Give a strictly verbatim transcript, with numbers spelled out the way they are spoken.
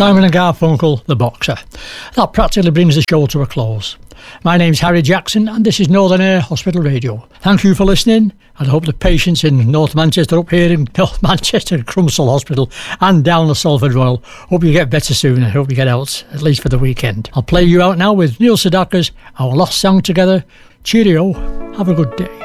Simon and Garfunkel, The Boxer. That practically brings the show to a close. My name's Harry Jackson and this is Northern Air Hospital Radio. Thank you for listening, and I hope the patients in North Manchester, up here in North Manchester, Crumpsall Hospital and down the Salford Royal, hope you get better soon. I hope you get out, at least for the weekend. I'll play you out now with Neil Sedaka's Our Lost Song Together. Cheerio, have a good day.